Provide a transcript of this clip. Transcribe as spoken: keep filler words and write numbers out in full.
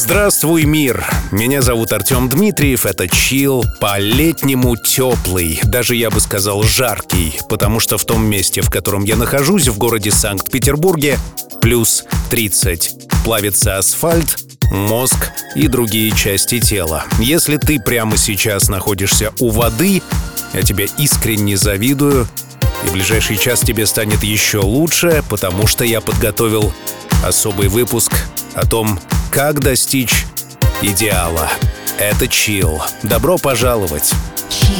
Здравствуй, мир! Меня зовут Артем Дмитриев, это чил, по-летнему теплый, даже я бы сказал жаркий, потому что в том месте, в котором я нахожусь, в городе Санкт-Петербурге, плюс тридцать. Плавится асфальт, мозг и другие части тела. Если ты прямо сейчас находишься у воды, я тебе искренне завидую, и в ближайший час тебе станет еще лучше, потому что я подготовил особый выпуск о том, как достичь идеала. Это чил. Добро пожаловать!